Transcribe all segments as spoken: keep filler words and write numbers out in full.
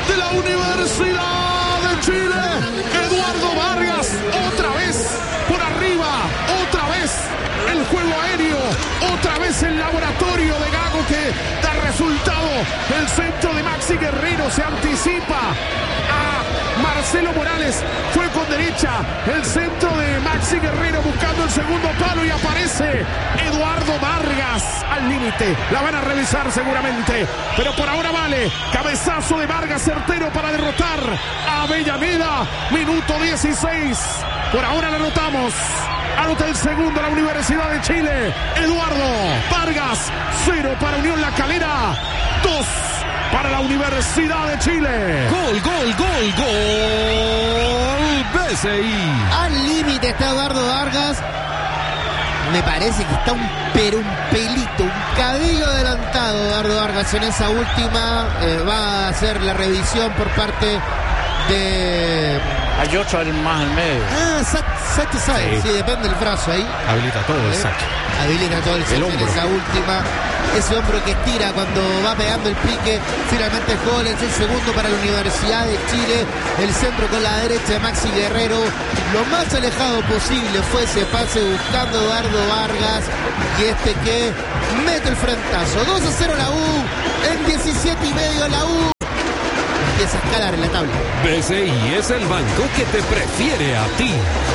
de la Universidad de Chile. Eduardo Vargas, otra vez por arriba, otra vez el juego aéreo, otra vez el laboratorio de Gago que da resultado. El centro de Maxi Guerrero se anticipa a Marcelo Morales, fue con derecha, el centro de Maxi Guerrero buscando el segundo palo y aparece Eduardo Vargas al límite. La van a revisar seguramente, pero por ahora vale. Cabezazo de Vargas certero para derrotar a Avellaneda. Minuto dieciséis. Por ahora la anotamos. Anota el segundo la Universidad de Chile. Eduardo Vargas. Cero para Unión La Calera. Dos para la Universidad de Chile. Gol, gol, gol, gol. B C I. Al límite está Eduardo Vargas. Me parece que está un pero un pelito, un cabello adelantado Eduardo Vargas en esa última. Eh, va a hacer la revisión por parte de... Hay otro más en medio. Ah, Sacha Sáez, sí. sí, depende del brazo ahí. Habilita todo el ¿Eh? Sacha. Habilita todo el, el hombro. En esa última. Ese hombro que estira cuando va pegando el pique. Finalmente el gol es el segundo para la Universidad de Chile. El centro con la derecha de Maxi Guerrero. Lo más alejado posible fue ese pase buscando a Eduardo Vargas. Y este que mete el frentazo. dos a cero la U. En diecisiete y medio la U. Empieza a escalar en la tabla. B C I es el banco que te prefiere a ti.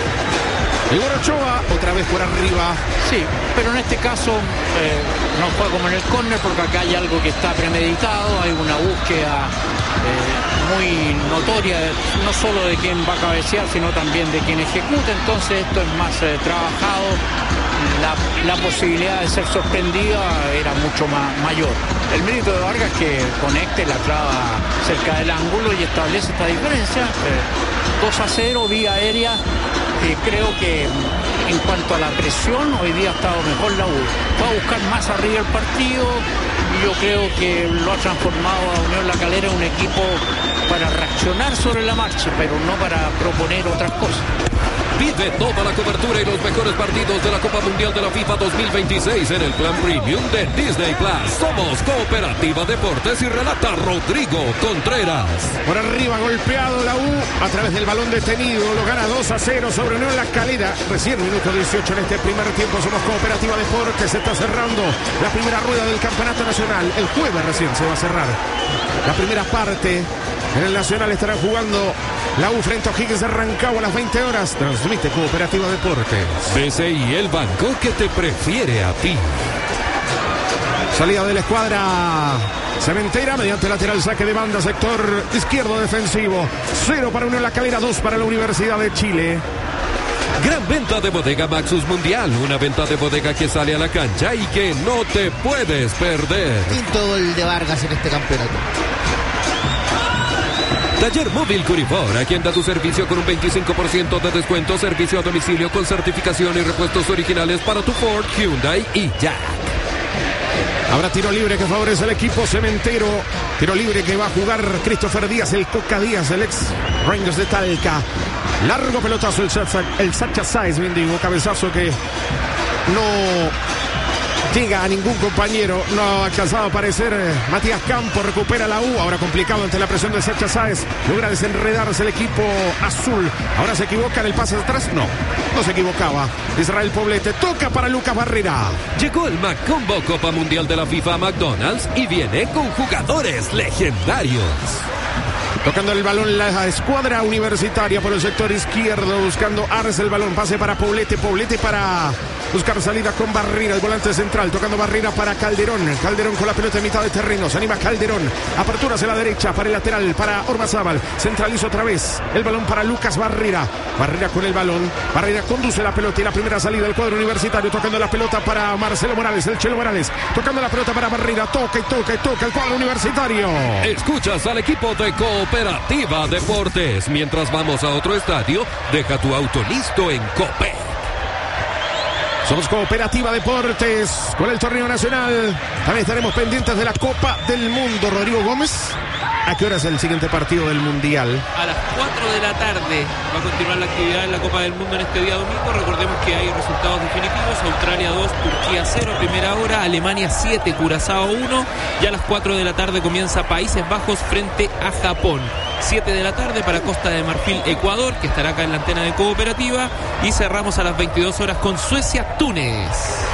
Igor Ochoa, otra vez por arriba. Sí, pero en este caso eh, no fue como en el córner porque acá hay algo que está premeditado, hay una búsqueda eh, muy notoria, no solo de quién va a cabecear, sino también de quién ejecuta, entonces esto es más eh, trabajado, la, la posibilidad de ser sorprendida era mucho más mayor. El mérito de Vargas que conecte la clava cerca del ángulo y establece esta diferencia, eh, dos a cero, vía aérea. Eh, creo que en cuanto a la presión, hoy día ha estado mejor la U. Va a buscar más arriba el partido y yo creo que lo ha transformado a Unión La Calera en un equipo para reaccionar sobre la marcha, pero no para proponer otras cosas. Vive toda la cobertura y los mejores partidos de la Copa Mundial de la FIFA dos mil veintiséis en el plan premium de Disney Plus. Somos Cooperativa Deportes y relata Rodrigo Contreras. Por arriba golpeado la U a través del balón detenido. Lo gana dos a cero sobre Unión La Calera. Recién minuto dieciocho en este primer tiempo. Somos Cooperativa Deportes. Se está cerrando la primera rueda del Campeonato Nacional. El jueves recién se va a cerrar la primera parte. En el Nacional estarán jugando la U frente a O'Higgins de Rancagua a las veinte horas. Transmite Cooperativa Deportes. B C I, el banco que te prefiere a ti. Salida de la escuadra cementera mediante lateral, saque de banda, sector izquierdo defensivo. Cero para Unión La Calera, dos para la Universidad de Chile. Gran venta de Bodega Maxus Mundial. Una venta de bodega que sale a la cancha y que no te puedes perder. Quinto gol de Vargas en este campeonato. Taller Móvil Curifor, aquí anda tu servicio con un veinticinco por ciento de descuento, servicio a domicilio con certificación y repuestos originales para tu Ford, Hyundai y Jack. Habrá tiro libre que favorece al equipo cementero. Tiro libre que va a jugar Christopher Díaz, el Coca Díaz, el ex Rangers de Talca. Largo pelotazo, el, el Sacha Sáez, bien digo, cabezazo que no llega a ningún compañero, no ha alcanzado a aparecer. eh, Matías Campos recupera la U, ahora complicado ante la presión de Sacha Sáez, logra desenredarse el equipo azul. Ahora se equivoca en el pase atrás, no, no se equivocaba. Israel Poblete toca para Lucas Barrera. Llegó el Macombo Copa Mundial de la FIFA a McDonald's y viene con jugadores legendarios. Tocando el balón la escuadra universitaria por el sector izquierdo, buscando Arce el balón, pase para Poblete, Poblete para buscar salida con Barrera, el volante central, tocando Barrera para Calderón, Calderón con la pelota en mitad de terreno, se anima Calderón, apertura hacia la derecha para el lateral, para Ormazábal, centraliza otra vez, el balón para Lucas Barrera, Barrera con el balón, Barrera conduce la pelota y la primera salida del cuadro universitario, tocando la pelota para Marcelo Morales, el Chelo Morales, tocando la pelota para Barrera, toca y toca y toca el cuadro universitario. Escuchas al equipo de Cooperativa Deportes. Mientras vamos a otro estadio, deja tu auto listo en Copec. Somos Cooperativa Deportes con el torneo nacional. También estaremos pendientes de la Copa del Mundo. Rodrigo Gómez. ¿A qué hora es el siguiente partido del Mundial? A las cuatro de la tarde va a continuar la actividad en la Copa del Mundo en este día domingo. Recordemos que hay resultados definitivos. Australia dos, Turquía cero, primera hora. Alemania siete, Curazao uno. Y a las cuatro de la tarde comienza Países Bajos frente a Japón. siete de la tarde para Costa de Marfil, Ecuador, que estará acá en la antena de Cooperativa. Y cerramos a las veintidós horas con Suecia, Túnez.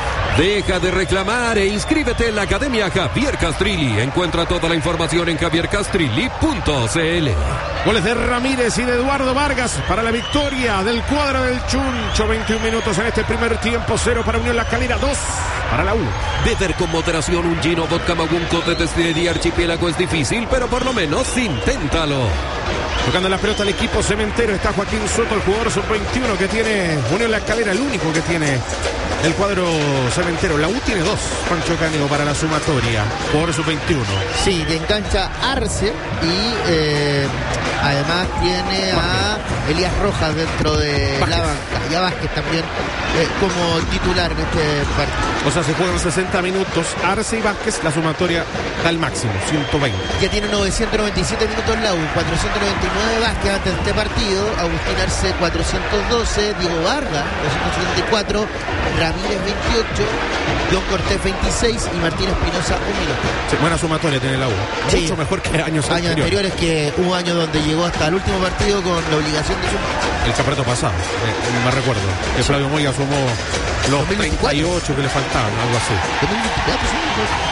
Deja de reclamar e inscríbete en la Academia Javier Castrilli. Encuentra toda la información en javier castrilli punto c l. Goles de Ramírez y de Eduardo Vargas para la victoria del cuadro del Chuncho. veintiún minutos en este primer tiempo. Cero para Unión La Calera, dos para la U. Beber con moderación un gin o vodka Magunco de Destilería Archipiélago es difícil, pero por lo menos inténtalo. Tocando la pelota el equipo cementero está Joaquín Soto, el jugador sub veintiuno que tiene Unión La Calera, el único que tiene el cuadro cementero. La U tiene dos, Pancho Caneo, para la sumatoria, jugador sub veintiuno. Sí, que engancha Arce y eh, además tiene a Elías Rojas dentro de Vázquez. La banca y a Vázquez también eh, como titular en este partido. O sea, se juegan sesenta minutos, Arce y Vázquez, la sumatoria da el máximo, ciento veinte. Ya tiene novecientos noventa y siete minutos la U, cuatrocientos noventa y nueve Vázquez antes de este partido, Agustín Arce cuatrocientos doce, Diego Vargas doscientos setenta y cuatro, Ramírez veintiocho, John Cortés veintiséis y Martín Espinosa un minuto. Sí, buena sumatoria tiene la U, sí, mucho mejor que años, años anteriores. anteriores. Que hubo años donde llegó hasta el último partido con la obligación de sumar. El campeonato pasado, eh, me recuerdo, que Flavio Moya sumó los treinta y ocho que le faltaban, algo así. dos mil veinticuatro, sí,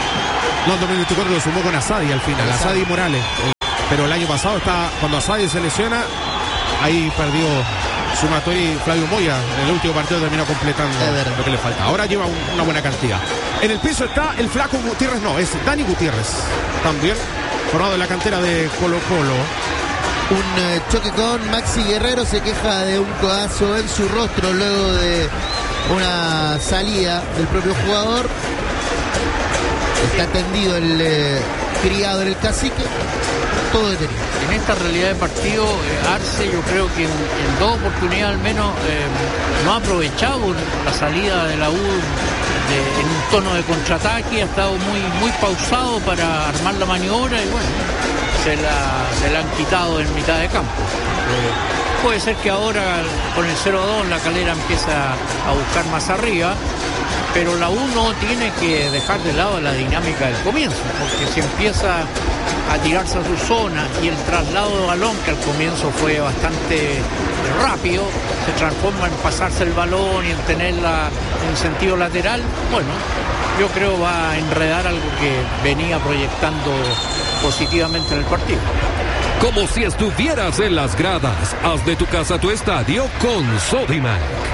no, en dos mil veinticuatro lo sumó con Asadi al final, Asadi y Morales. Pero el año pasado, está, cuando Asadi se lesiona, ahí perdió sumatoria y Flavio Moya en el último partido terminó completando lo que le falta. Ahora lleva un, una buena cantidad. En el piso está el flaco Gutiérrez, no, es Dani Gutiérrez. También formado en la cantera de Colo Colo. Un eh, choque con Maxi Guerrero, se queja de un codazo en su rostro luego de una salida del propio jugador. Está tendido el eh, criado en el cacique, todo detenido. En esta realidad de partido, eh, Arce yo creo que en, en dos oportunidades al menos eh, no ha aprovechado la salida de la U de, en un tono de contraataque, ha estado muy, muy pausado para armar la maniobra y bueno, se la, se la han quitado en mitad de campo. Eh, puede ser que ahora con el cero dos La Calera empieza a buscar más arriba, pero la U no tiene que dejar de lado la dinámica del comienzo, porque si empieza a tirarse a su zona y el traslado de balón, que al comienzo fue bastante rápido, se transforma en pasarse el balón y en tenerla en sentido lateral, bueno, yo creo va a enredar algo que venía proyectando positivamente en el partido. Como si estuvieras en las gradas, haz de tu casa tu estadio con Sodimac.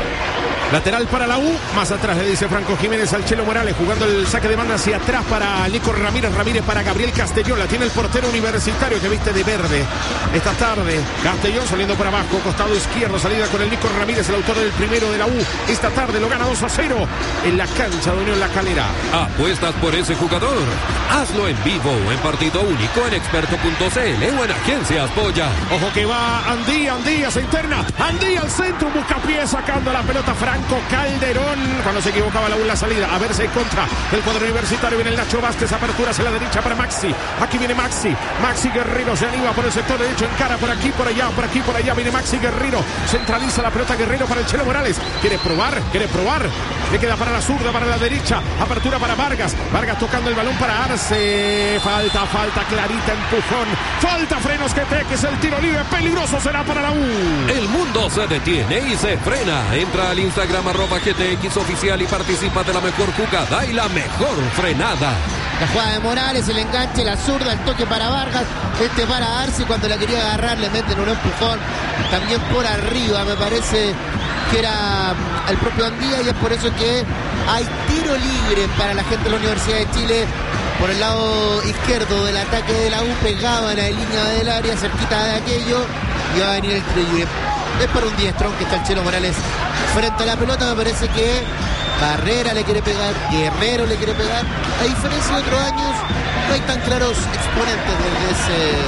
Lateral para la U, más atrás le dice Franco Jiménez al Chelo Morales, jugando el saque de banda hacia atrás para Nico Ramírez, Ramírez para Gabriel Castellón, la tiene el portero universitario que viste de verde esta tarde. Castellón saliendo para abajo, costado izquierdo, salida con el Nico Ramírez, el autor del primero de la U, esta tarde lo gana dos a cero en la cancha de Unión La Calera. ¿Apuestas por ese jugador? Hazlo en vivo o en partido único en experto punto c l o en Agencias Polla. Ojo que va Andía, Andía se interna, Andía al centro, busca pie sacando la pelota Franco Calderón, cuando se equivocaba la U en la salida, a ver si hay contra el cuadro universitario, viene el Nacho Vázquez, aperturas en la derecha para Maxi, aquí viene Maxi, Maxi Guerrero se anima por el sector derecho, encara por aquí, por allá, por aquí, por allá, viene Maxi Guerrero, centraliza la pelota Guerrero para el Chelo Morales, quiere probar, quiere probar, le queda para la zurda, para la derecha, apertura para Vargas, Vargas tocando el balón para Arce, falta, falta clarita, empujón, falta frenos que te, que es el tiro libre, peligroso será para la U. El mundo se detiene y se frena, entra al Instagram arroba G T X oficial y participa de la mejor jugada y la mejor frenada. La jugada de Morales, el enganche, la zurda, el toque para Vargas, este para Arce, cuando la quería agarrar le meten un empujón, también por arriba, me parece que era el propio Andía, y es por eso que hay tiro libre para la gente de la Universidad de Chile por el lado izquierdo del ataque de la U, pegado en la línea del área, cerquita de aquello, y va a venir el tiro libre. Es para un diestrón que está el Chelo Morales frente a la pelota, me parece que Barrera le quiere pegar, Guerrero le quiere pegar, a diferencia de otros años, no hay tan claros exponentes desde ese...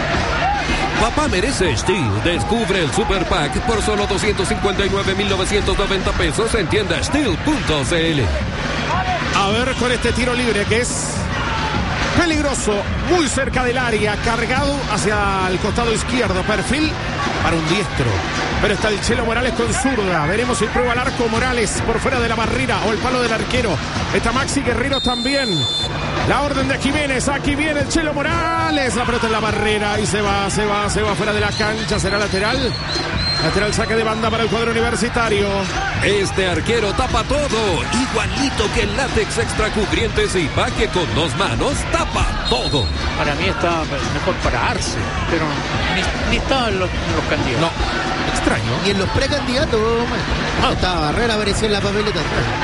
Papá merece Steel. Descubre el Super Pack por solo doscientos cincuenta y nueve mil novecientos noventa pesos en tienda steel punto c l. A ver con este tiro libre que es peligroso, muy cerca del área, cargado hacia el costado izquierdo, perfil para un diestro. Pero está el Chelo Morales con zurda. Veremos si prueba el arco Morales por fuera de la barrera o el palo del arquero. Está Maxi Guerrero también. La orden de Jiménez, aquí viene el Chelo Morales. La pelota en la barrera y se va, se va, se va fuera de la cancha. ¿Será lateral? Lateral, saque de banda para el cuadro universitario. Este arquero tapa todo, igualito que el látex extra cubrientes y que con dos manos tapa todo. Para mí está mejor para Arce, pero ni, ni estaba en los, en los candidatos. No, extraño. Y en los precandidatos, no. Estaba Barrera, apareció en la papeleta.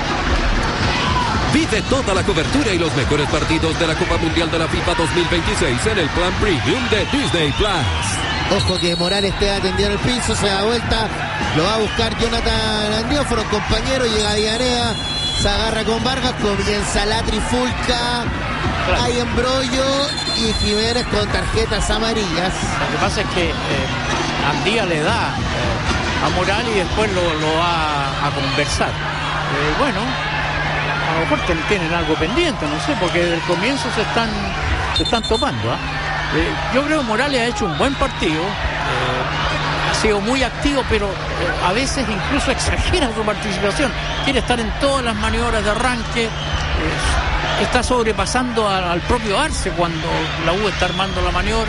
Vive toda la cobertura y los mejores partidos de la Copa Mundial de la FIFA dos mil veintiséis en el plan premium de Disney Plus. Ojo que Morales esté atendido el piso, se da vuelta, lo va a buscar Jonathan Andióforo, compañero, llega a Dianea, se agarra con Vargas, comienza la trifulca, claro. Hay embrollo y Jiménez con tarjetas amarillas. Lo que pasa es que eh, Andía le da eh, a Morales y después lo, lo va a conversar. Eh, bueno, a lo mejor tienen algo pendiente, no sé, porque desde el comienzo se están, se están topando, ¿eh? Eh, yo creo que Morales ha hecho un buen partido, eh, ha sido muy activo, pero eh, a veces incluso exagera su participación, quiere estar en todas las maniobras de arranque, eh, está sobrepasando a, al propio Arce cuando la U está armando la maniobra.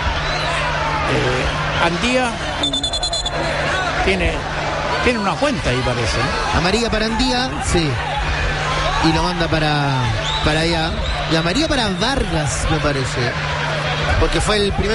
eh, Andía tiene, tiene una cuenta ahí, parece, ¿eh? Amarilla para Andía, sí, y lo manda para, para allá, y amarilla para Vargas, me parece, porque fue el primer